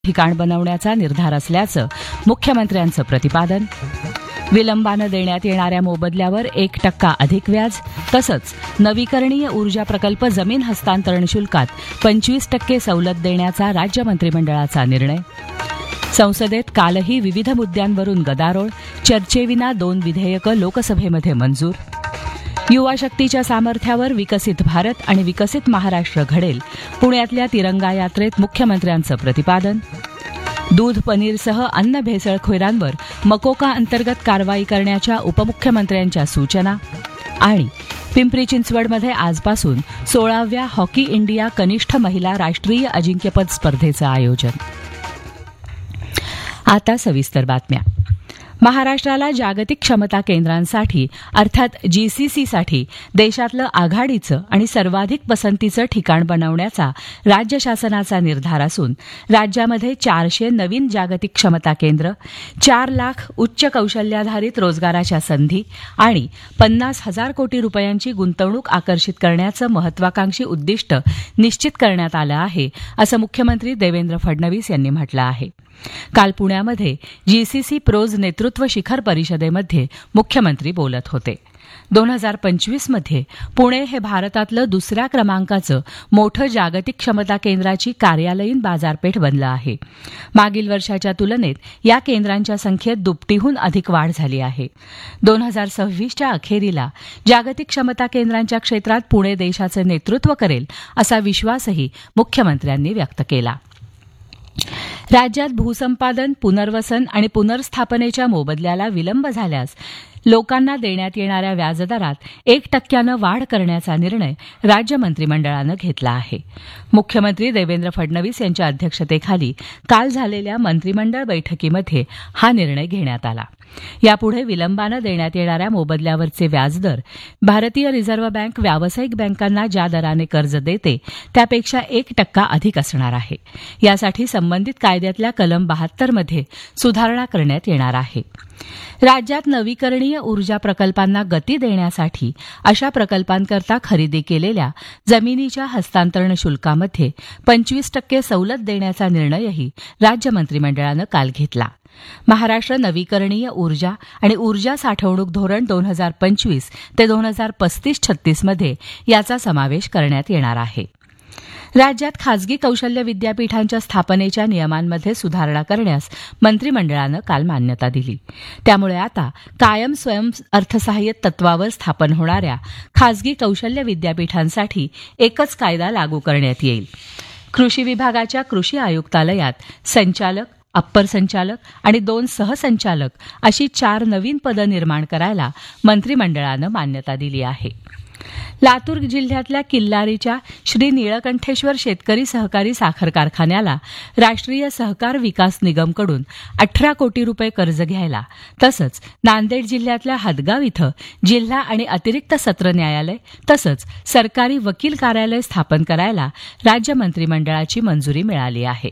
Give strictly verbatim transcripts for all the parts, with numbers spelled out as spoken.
ठिकाण बनवण्याचा निर्धार असल्याचं मुख्यमंत्र्यांचं प्रतिपादन. विलंबानं देण्यात येणाऱ्या मोबदल्यावर एक टक्का अधिक व्याज तसंच नवीकरणीय ऊर्जा प्रकल्प जमीन हस्तांतरण शुल्कात पंचवीस टक्के सवलत देण्याचा राज्य मंत्रिमंडळाचा निर्णय. संसदेत कालही विविध मुद्द्यांवरून गदारोळ, चर्चेविना दोन विधेयकं लोकसभेमध्ये मंजूर. युवा शक्तीच्या सामर्थ्यावर विकसित भारत आणि विकसित महाराष्ट्र घडेल, पुण्यातल्या तिरंगा यात्रेत मुख्यमंत्र्यांचं प्रतिपादन. दूध पनीरसह अन्न भेसळखोरांवर मकोका अंतर्गत कारवाई करण्याच्या उपमुख्यमंत्र्यांच्या सूचना. आणि पिंपरी चिंचवडमध्ये आजपासून सोळाव्या हॉकी इंडिया कनिष्ठ महिला राष्ट्रीय अजिंक्यपद स्पर्धेचं आयोजन. आता सविस्तर बातम्या. महाराष्ट्राला जागतिक क्षमता केंद्रांसाठी अर्थात जीसीसीसाठी देशातलं आघाडीचं आणि सर्वाधिक पसंतीचं ठिकाण बनवण्याचा राज्य शासनाचा निर्धार असून राज्यामध्ये चारशे नवीन जागतिक क्षमता केंद्र, चार लाख उच्च कौशल्याधारित रोजगाराच्या संधी आणि पन्नास हजार कोटी रुपयांची गुंतवणूक आकर्षित करण्याचं महत्वाकांक्षी उद्दिष्ट निश्चित करण्यात आलं आहे, असं मुख्यमंत्री देवेंद्र फडणवीस यांनी म्हटलं आहे. काल पुण्यामध्ये जीसीसी प्रोज नेतृत्व शिखर परिषदेमध्ये मुख्यमंत्री बोलत होते. दोन हजार पंचवीसमध्ये पुणे हे भारतातलं दुसऱ्या क्रमांकाचं मोठं जागतिक क्षमता केंद्राची कार्यालयीन बाजारपेठ बनलं आहे. मागील वर्षाच्या तुलनेत या केंद्रांच्या संख्येत दुपटीहून अधिक वाढ झाली आहे. दोन हजार सव्वीसच्या अखेरीला जागतिक क्षमता केंद्रांच्या क्षेत्रात पुणे देशाचं नेतृत्व करेल असा विश्वासही मुख्यमंत्र्यांनी व्यक्त केला. राज्यात भूसंपादन, पुनर्वसन आणि पुनर्स्थापनेच्या मोबदल्याला विलंब झाल्यास लोकांना देण्यात येणाऱ्या व्याजदरात एक टक्क्यानं वाढ करण्याचा निर्णय राज्य मंत्रिमंडळानं घेतला आहे. मुख्यमंत्री देवेंद्र फडणवीस यांच्या अध्यक्षतेखाली काल झालेल्या मंत्रिमंडळ बैठकीमध्ये हा निर्णय घेण्यात आला. यापुढे विलंबानं देण्यात येणाऱ्या मोबदल्यावरचे व्याजदर भारतीय रिझर्व्ह बँक व्यावसायिक बँकांना ज्या दराने कर्ज देते त्यापेक्षा एक टक्का अधिक असणार आहे. यासाठी संबंधित कायद्यातल्या कलम बहात्तर मध्ये सुधारणा करण्यात येणार आहे. राज्यात नवीकरणीय ऊर्जा प्रकल्पांना गती देण्यासाठी अशा प्रकल्पांकरता खरेदी केलेल्या जमिनीच्या हस्तांतरण शुल्कामध्ये पंचवीस टक्के सवलत देण्याचा निर्णयही राज्य मंत्रिमंडळानं काल घेतला. महाराष्ट्र नवीकरणीय ऊर्जा आणि ऊर्जा साठवणूक धोरण दोन हजार पंचवीस ते दोन हजार पस्तीस छत्तीस मध्ये याचा समावेश करण्यात येणार आहे. राज्यात खासगी कौशल्य विद्यापीठांच्या स्थापनेच्या नियमांमध्ये सुधारणा करण्यास मंत्रिमंडळानं काल मान्यता दिली. त्यामुळे आता कायम स्वयं अर्थसहाय्य तत्वावर स्थापन होणाऱ्या खासगी कौशल्य विद्यापीठांसाठी एकच कायदा लागू करण्यात येईल. कृषी विभागाच्या कृषी आयुक्तालयात संचालक, अप्पर संचालक आणि दोन सहसंचालक अशी चार नवीन पदं निर्माण करायला मंत्रिमंडळानं मान्यता दिली आहे. लातूर जिल्ह्यातल्या किल्लारीच्या श्री निळकंठेश्वर शेतकरी सहकारी साखर कारखान्याला राष्ट्रीय सहकार विकास निगमकडून अठरा कोटी रुपये कर्ज घ्यायला तसंच नांदेड जिल्ह्यातल्या हदगाव इथं जिल्हा आणि अतिरिक्त सत्र न्यायालय तसंच सरकारी वकील कार्यालय स्थापन करायला राज्य मंत्रिमंडळाची मंजुरी मिळाली आहे.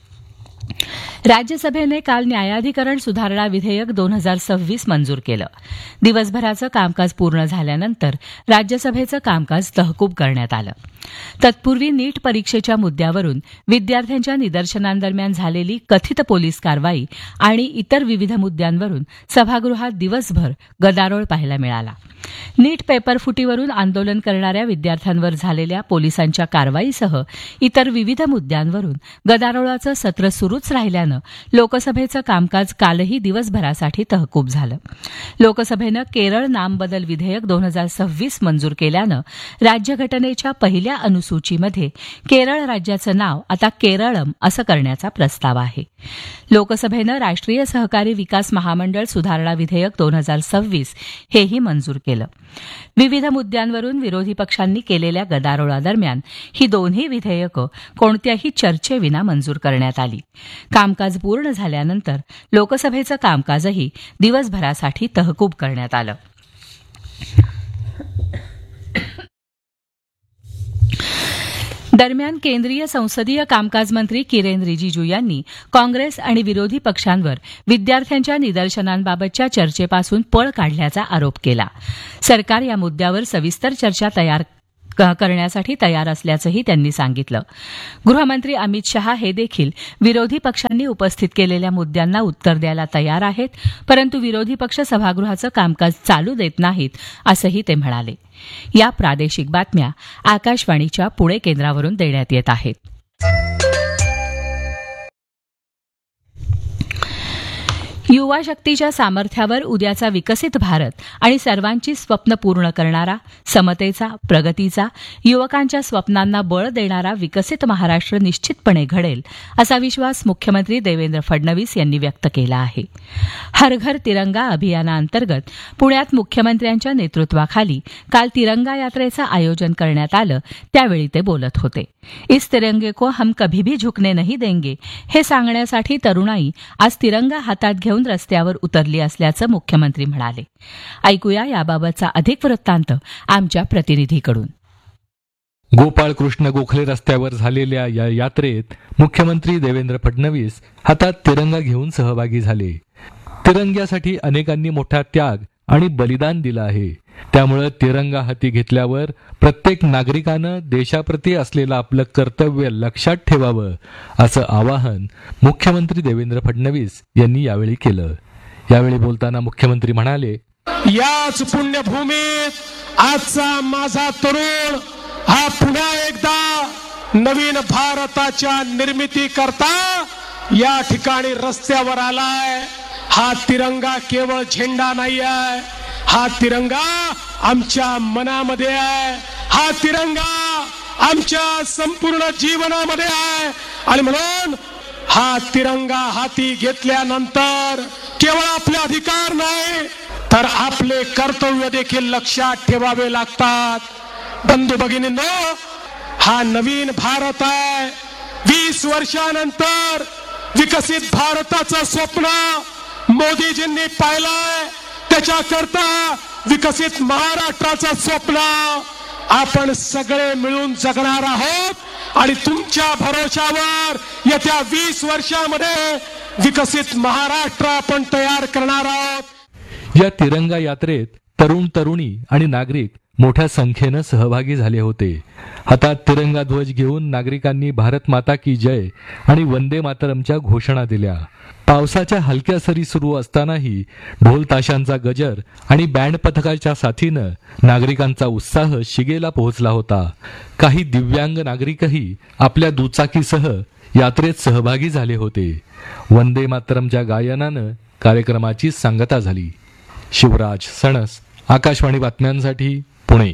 राज्यसभेने काल न्यायाधिकरण सुधारणा विधेयक दोन हजार सव्वीस मंजूर केलं. दिवसभराचं कामकाज पूर्ण झाल्यानंतर राज्यसभेचं कामकाज तहकूब करण्यात आलं. तत्पूर्वी नीट परीक्षेच्या मुद्द्यावरून विद्यार्थ्यांच्या निदर्शनांदरम्यान झालेली कथित पोलीस कारवाई आणि इतर विविध मुद्द्यांवरून सभागृहात दिवसभर गदारोळ पाहायला मिळाला. नीट पेपरफुटीवरून आंदोलन करणाऱ्या विद्यार्थ्यांवर झालेल्या पोलिसांच्या कारवाईसह इतर विविध मुद्द्यांवरून गदारोळाचं सत्र सुरूच राहिल्यानं लोकसभेचं कामकाज कालही दिवसभरासाठी तहकूब झालं. लोकसभेनं केरळ नामबदल विधेयक दोन हजार सव्वीस मंजूर केल्यानं राज्यघटनेच्या पहिल्या अनुसूचीमध्ये केरळ राज्याचं नाव आता केरळम असं करण्याचा प्रस्ताव आहे. लोकसभेनं राष्ट्रीय सहकारी विकास महामंडळ सुधारणा विधेयक दोन हजार सव्वीस हेही मंजूर केलं. विविध मुद्द्यांवरून विरोधी पक्षांनी केलेल्या गदारोळादरम्यान ही दोन्ही विधेयकं कोणत्याही चर्चेविना मंजूर करण्यात आली. कामकाज पूर्ण झाल्यानंतर लोकसभेचं कामकाजही दिवसभरासाठी तहकूब करण्यात आलं. दरम्यान केंद्रीय संसदीय कामकाज मंत्री किरेन रिजिजू यांनी काँग्रेस आणि विरोधी पक्षांवर विद्यार्थ्यांच्या निदर्शनांबाबतच्या चर्चेपासून पळ काढल्याचा आरोप केला. सरकार या मुद्द्यावर सविस्तर चर्चा तयार करण्यासाठी तयार असल्याचंही त्यांनी सांगितलं. गृहमंत्री अमित शहा हे देखील विरोधी पक्षांनी उपस्थित केलेल्या मुद्द्यांना उत्तर द्यायला तयार आहेत, परंतु विरोधी पक्ष सभागृहाचं कामकाज चालू देत नाहीत असंही ते म्हणाले. या प्रादेशिक बातम्या आकाशवाणीच्या पुणे केंद्रावरून देण्यात येत आहेत. युवा शक्तीच्या सामर्थ्यावर उद्याचा विकसित भारत आणि सर्वांची स्वप्न पूर्ण करणारा, समतेचा, प्रगतीचा, युवकांच्या स्वप्नांना बळ देणारा विकसित महाराष्ट्र निश्चितपणे घडेल असा विश्वास मुख्यमंत्री देवेंद्र फडणवीस यांनी व्यक्त केला आहे. हर घर तिरंगा अभियानाअंतर्गत पुण्यात मुख्यमंत्र्यांच्या नेतृत्वाखाली काल तिरंगा यात्रेचं आयोजन करण्यात आलं, त्यावेळी ते बोलत होते. इस तिरंगे को हम कभी भी झुकने नहीं देंगे हे सांगण्यासाठी तरुणाई आज तिरंगा हातात घेऊन रस्त्यावर उतरली असल्याचं मुख्यमंत्री म्हणाले. ऐकूया याबाबतचा अधिक वृत्तांत आमच्या प्रतिनिधीकडून. गोपाळकृष्ण गोखले रस्त्यावर झालेल्या या यात्रेत मुख्यमंत्री देवेंद्र फडणवीस हातात तिरंगा घेऊन सहभागी झाले. तिरंग्यासाठी अनेकांनी मोठा त्याग आणि बलिदान दिलं आहे. त्यामुळे तिरंगा हाती घेतल्यावर प्रत्येक नागरिकानं देशाप्रती असलेलं आपलं कर्तव्य लक्षात ठेवावं असं आवाहन मुख्यमंत्री देवेंद्र फडणवीस यांनी यावेळी केलं. यावेळी बोलताना मुख्यमंत्री म्हणाले, याच पुण्यभूमीत आजचा माझा तरुण हा पुन्हा एकदा नवीन भारताच्या निर्मिती करता या ठिकाणी रस्त्यावर आलाय. हा तिरंगा केवळ झेंडा नाही आहे, हा तिरंगा आमच्या मनामध्ये आहे, हा तिरंगा आमच्या संपूर्ण जीवनामध्ये आहे. आणि म्हणून हा तिरंगा हाती घेतल्यानंतर केवळ आपले अधिकार नाही तर आपले कर्तव्य देखील लक्षात ठेवावे लागतात. बंधू भगिनींनो, हा नवीन भारत आहे. वीस वर्षानंतर विकसित भारताचं स्वप्न मोदीजींनी पाहिलंय. त्याच्याकरता विकसित महाराष्ट्राचं स्वप्न आपण सगळे मिळून जगणार आहोत आणि तुमच्या भरोशावर येत्या वीस वर्षामध्ये विकसित महाराष्ट्र आपण तयार करणार आहोत. या तिरंगा यात्रेत तरुण तरुणी आणि नागरिक मोठ्या संख्येनं सहभागी झाले होते. हातात तिरंगा ध्वज घेऊन नागरिकांनी भारत माता की जय आणि वंदे मातरमच्या घोषणा दिल्या. पावसाच्या हलक्या सरी सुरू असतानाही ढोल ताशांचा गजर आणि बँड पथकाच्या साथीनं नागरिकांचा उत्साह शिगेला पोहोचला होता. काही दिव्यांग नागरिकही आपल्या दुचाकीसह यात्रेत सहभागी झाले होते. वंदे मातरमच्या गायनानं कार्यक्रमाची सांगता झाली. शिवराज सणस, आकाशवाणी बातम्यांसाठी पुणे.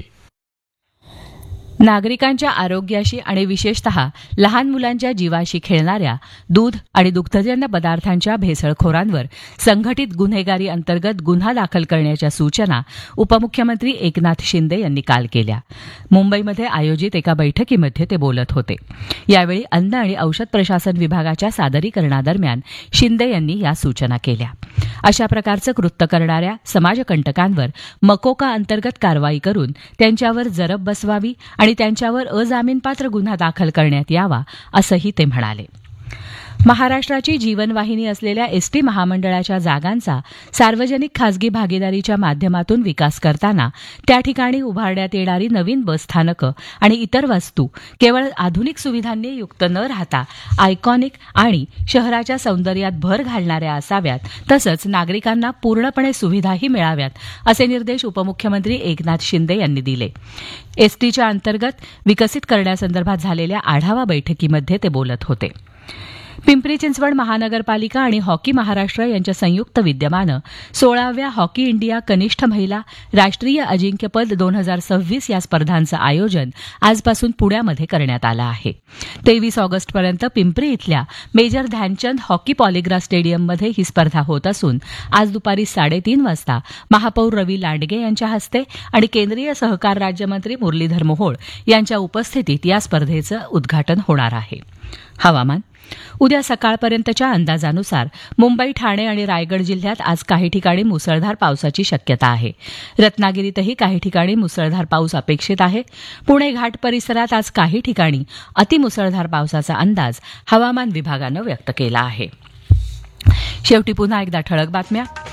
नागरिकांच्या आरोग्याशी आणि विशेषतः लहान मुलांच्या जीवाशी खेळणाऱ्या दूध आणि दुग्धजन्य पदार्थांच्या भेसळखोरांवर संघटित गुन्हेगारी अंतर्गत गुन्हा दाखल करण्याच्या सूचना उपमुख्यमंत्री एकनाथ शिंदे यांनी काल केल्या. मुंबईमध्ये आयोजित एका बैठकीमध्ये ते बोलत होते. यावेळी अन्न आणि औषध प्रशासन विभागाच्या सादरीकरणादरम्यान शिंदे यांनी या सूचना केल्या. अशा प्रकारचं कृत्य करणाऱ्या समाजकंटकांवर मकोका अंतर्गत कारवाई करून त्यांच्यावर जरब बसवावी आणि त्यांच्यावर अजामीनपात्र गुन्हा दाखल करण्यात यावा असंही ते म्हणाले. महाराष्ट्राची जीवनवाहिनी असलेल्या एसटी महामंडळाच्या जागांचा सार्वजनिक खासगी भागीदारीच्या माध्यमातून विकास करताना त्या ठिकाणी उभारण्यात येणारी नवीन बसस्थानकं आणि इतर वस्तू केवळ आधुनिक सुविधांनी युक्त न राहता आयकॉनिक आणि शहराच्या सौंदर्यात भर घालणाऱ्या असाव्यात, तसंच नागरिकांना पूर्णपणे सुविधाही मिळाव्यात असे निर्देश उपमुख्यमंत्री एकनाथ शिंदे यांनी दिले. एसटीच्या अंतर्गत विकसित करण्यासंदर्भात झालेल्या आढावा बैठकीमध्ये ते बोलत होते. पिंपरी चिंचवड महानगरपालिका आणि हॉकी महाराष्ट्र यांच्या संयुक्त विद्यमानं सोळाव्या हॉकी इंडिया कनिष्ठ महिला राष्ट्रीय अजिंक्यपद दोन हजार सव्वीस या स्पर्धांचं आयोजन आजपासून पुण्यामध्ये करण्यात आलं आहे. तेवीस ऑगस्टपर्यंत पिंपरी इथल्या मेजर ध्यानचंद हॉकी पॉलिग्रा स्टेडियममध्ये ही स्पर्धा होत असून आज दुपारी साडेतीन वाजता महापौर रवी लांडगे यांच्या हस्ते आणि केंद्रीय सहकार राज्यमंत्री मुरलीधर मोहोळ यांच्या उपस्थितीत या स्पर्धेचं उद्घाटन होणार आहे. हवामान. उद्या सकाळपर्यंतच्या अंदाजानुसार मुंबई, ठाणे आणि रायगड जिल्ह्यात आज काही ठिकाणी मुसळधार पावसाची शक्यता आहे. रत्नागिरीतही काही ठिकाणी मुसळधार पाऊस अपेक्षित आहे. पुणे घाट परिसरात आज काही ठिकाणी अतिमुसळधार पावसाचा अंदाज हवामान विभागानं व्यक्त केला आहे. शेवटी पुन्हा एकदा ठळक बातम्या.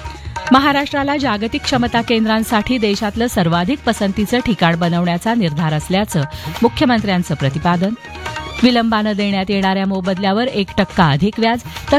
महाराष्ट्राला जागतिक क्षमता केंद्रांसाठी देशातलं सर्वाधिक पसंतीचं ठिकाण बनवण्याचा निर्धार असल्याचं मुख्यमंत्र्यांचं प्रतिपादन. विलंबानं देण्यात येणाऱ्या मोबदल्यावर एक टक्का अधिक व्याज